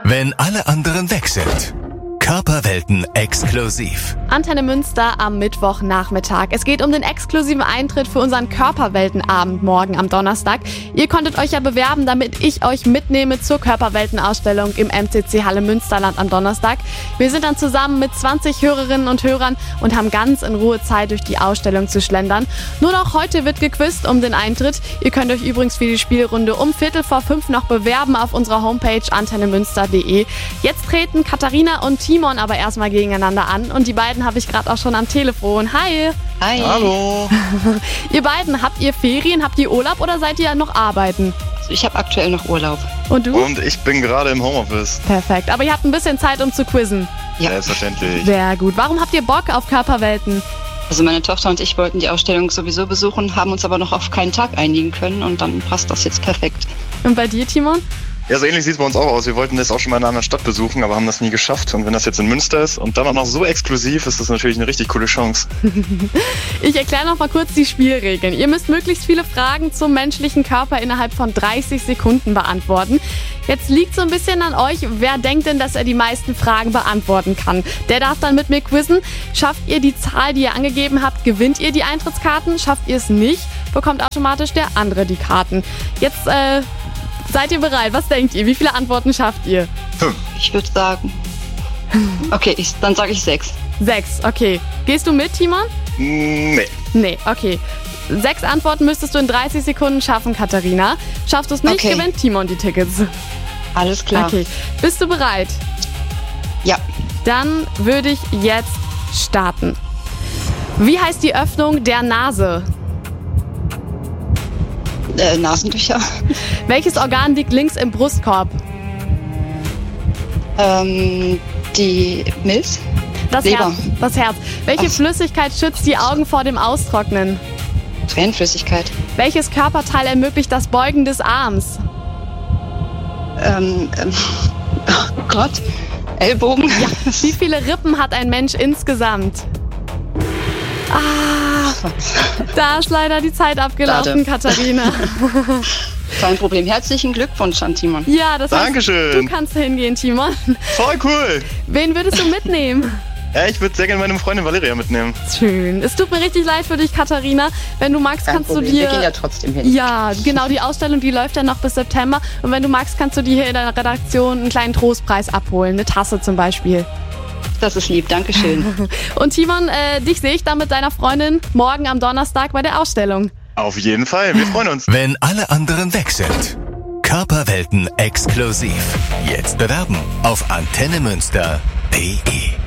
Wenn alle anderen weg sind. Körperwelten exklusiv. Antenne Münster am Mittwochnachmittag. Es geht um den exklusiven Eintritt für unseren Körperweltenabend morgen am Donnerstag. Ihr konntet euch ja bewerben, damit ich euch mitnehme zur Körperweltenausstellung im MCC Halle Münsterland am Donnerstag. Wir sind dann zusammen mit 20 Hörerinnen und Hörern und haben ganz in Ruhe Zeit, durch die Ausstellung zu schlendern. Nur noch heute wird gequizt um den Eintritt. Ihr könnt euch übrigens für die Spielrunde um 4:45 noch bewerben auf unserer Homepage antennemünster.de. Jetzt treten Katharina und Timon aber erstmal gegeneinander an und die beiden habe ich gerade auch schon am Telefon. Hi! Hi! Hallo! Ihr beiden, habt ihr Ferien, habt ihr Urlaub oder seid ihr noch arbeiten? Ich habe aktuell noch Urlaub. Und du? Und ich bin gerade im Homeoffice. Perfekt, aber ihr habt ein bisschen Zeit, um zu quizzen. Ja. Selbstverständlich. Sehr gut. Warum habt ihr Bock auf Körperwelten? Also meine Tochter und ich wollten die Ausstellung sowieso besuchen, haben uns aber noch auf keinen Tag einigen können und dann passt das jetzt perfekt. Und bei dir, Timon? Ja, so ähnlich sieht es bei uns auch aus. Wir wollten das auch schon mal in einer anderen Stadt besuchen, aber haben das nie geschafft. Und wenn das jetzt in Münster ist und dann auch noch so exklusiv, ist das natürlich eine richtig coole Chance. Ich erkläre noch mal kurz die Spielregeln. Ihr müsst möglichst viele Fragen zum menschlichen Körper innerhalb von 30 Sekunden beantworten. Jetzt liegt so ein bisschen an euch, wer denkt denn, dass er die meisten Fragen beantworten kann. Der darf dann mit mir quizzen. Schafft ihr die Zahl, die ihr angegeben habt, gewinnt ihr die Eintrittskarten. Schafft ihr es nicht, bekommt automatisch der andere die Karten. Jetzt seid ihr bereit? Was denkt ihr? Wie viele Antworten schafft ihr? 5. Ich würde sagen... Okay, dann sage ich 6. 6, okay. Gehst du mit, Timon? Nee. Nee, okay. 6 Antworten müsstest du in 30 Sekunden schaffen, Katharina. Schaffst du es nicht, Okay. gewinnt Timon die Tickets. Alles klar. Okay. Bist du bereit? Ja. Dann würde ich jetzt starten. Wie heißt die Öffnung der Nase? Nasentücher. Welches Organ liegt links im Brustkorb? Die Milz. Das Leber. Herz. Das Herz. Welche Ach. Flüssigkeit schützt die Augen vor dem Austrocknen? Tränenflüssigkeit. Welches Körperteil ermöglicht das Beugen des Arms? Oh Gott. Ellbogen. Ja. Wie viele Rippen hat ein Mensch insgesamt? Da ist leider die Zeit abgelaufen, Schade. Katharina. Kein Problem. Herzlichen Glückwunsch an Timon. Ja, das heißt, Dankeschön. du kannst hingehen, Timon. Voll cool. Wen würdest du mitnehmen? Ja, ich würde sehr gerne meine Freundin Valeria mitnehmen. Schön. Es tut mir richtig leid für dich, Katharina. Wenn du magst, Kein kannst Problem. du dir... Wir gehen ja trotzdem hin. Ja, genau, die Ausstellung, die läuft ja noch bis September. Und wenn du magst, kannst du dir hier in der Redaktion einen kleinen Trostpreis abholen. Eine Tasse zum Beispiel. Das ist lieb. Dankeschön. Und Timon, dich sehe ich dann mit deiner Freundin morgen am Donnerstag bei der Ausstellung. Auf jeden Fall. Wir freuen uns. Wenn alle anderen weg sind. Körperwelten exklusiv. Jetzt bewerben auf antennemünster.de.